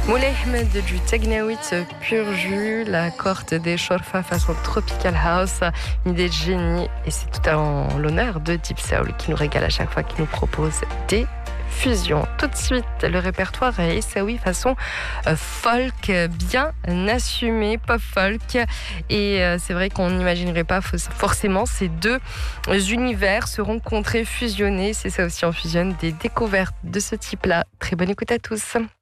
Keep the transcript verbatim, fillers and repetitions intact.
Moulay Ahmed du Tegnaoui pur jus, la corte des Chorfa façon Tropical House, une idée de génie. Et c'est tout en l'honneur de Deep Soul qui nous régale à chaque fois, qui nous propose des fusions. Tout de suite, le répertoire est Essaoui façon euh, folk, bien assumé, pop folk. Et euh, c'est vrai qu'on n'imaginerait pas forcément ces deux univers se rencontrer, fusionner. C'est ça aussi, on fusionne des découvertes de ce type-là. Très bonne écoute à tous.